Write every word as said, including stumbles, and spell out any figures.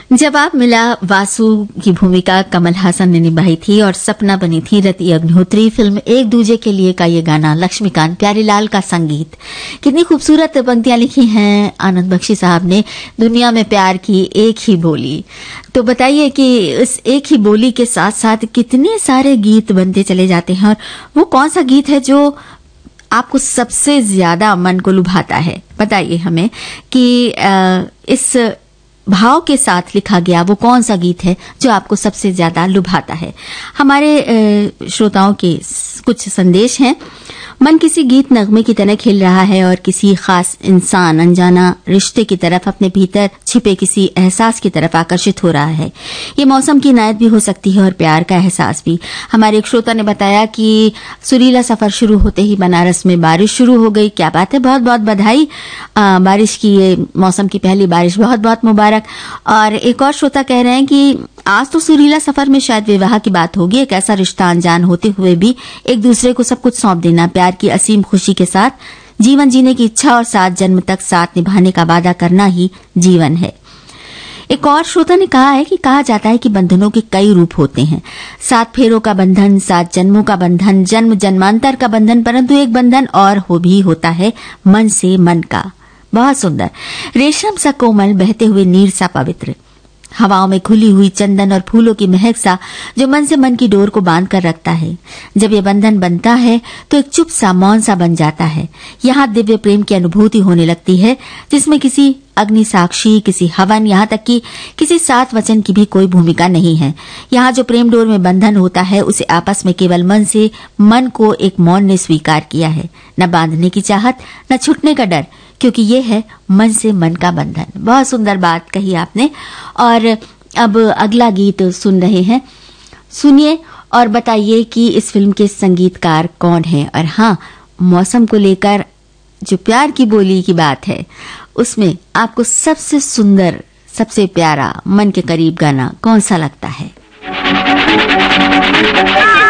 जवाब मिला। वासु की भूमिका कमल हासन ने निभाई थी और सपना बनी थी रति अग्निहोत्री। फिल्म एक दूजे के लिए का ये गाना, लक्ष्मीकांत प्यारीलाल का संगीत। कितनी खूबसूरत पंक्तियां लिखी हैं आनंद बख्शी साहब ने। दुनिया में प्यार की एक ही बोली। तो बताइए कि इस एक ही बोली के साथ साथ कितने सारे गीत बनते चले जाते हैं, और वो कौन सा गीत है जो आपको सबसे ज्यादा मन को लुभाता है? बताइए हमें कि इस भाव के साथ लिखा गया वो कौन सा गीत है जो आपको सबसे ज्यादा लुभाता है। हमारे श्रोताओं के कुछ संदेश हैं। मन किसी गीत नगमे की तरह खिल रहा है और किसी खास इंसान, अनजाना रिश्ते की तरफ, अपने भीतर छिपे किसी एहसास की तरफ आकर्षित हो रहा है। ये मौसम की इनायत भी हो सकती है और प्यार का एहसास भी। हमारे एक श्रोता ने बताया कि सुरीला सफर शुरू होते ही बनारस में बारिश शुरू हो गई। क्या बात है, बहुत बहुत बधाई। आ, बारिश की, ये मौसम की पहली बारिश, बहुत बहुत मुबारक। और एक और श्रोता कह रहे हैं कि आज तो सुरीला सफर में शायद विवाह की बात होगी। एक ऐसा रिश्ता अनजान होते हुए भी एक दूसरे को सब कुछ सौंप देना, प्यार की असीम खुशी के साथ जीवन जीने की इच्छा और सात जन्म तक साथ निभाने का वादा करना ही जीवन है। एक और श्रोता ने कहा है कि कहा जाता है कि बंधनों के कई रूप होते हैं। सात फेरों का बंधन, सात जन्मों का बंधन, जन्म जन्मांतर का बंधन, परंतु एक बंधन और हो भी होता है, मन से मन का। बहुत सुंदर। रेशम सा कोमल, बहते हुए नीर सा पवित्र, हवाओं में खुली हुई चंदन और फूलों की महक सा, जो मन से मन की डोर को बांध कर रखता है। जब ये बंधन बनता है तो एक चुप सा, मौन सा बन जाता है। यहाँ दिव्य प्रेम की अनुभूति होने लगती है, जिसमें किसी अग्नि साक्षी, किसी हवन, यहाँ तक कि किसी सात वचन की भी कोई भूमिका नहीं है। यहाँ जो प्रेम डोर में बंधन होता है, उसे आपस में केवल मन से मन को एक मौन ने स्वीकार किया है। न बांधने की चाहत, न छूटने का डर, क्योंकि ये है मन से मन का बंधन। बहुत सुंदर बात कही आपने। और अब अगला गीत सुन रहे हैं, सुनिए और बताइए कि इस फिल्म के संगीतकार कौन है। और हाँ, मौसम को लेकर जो प्यार की बोली की बात है, उसमें आपको सबसे सुंदर, सबसे प्यारा, मन के करीब गाना कौन सा लगता है?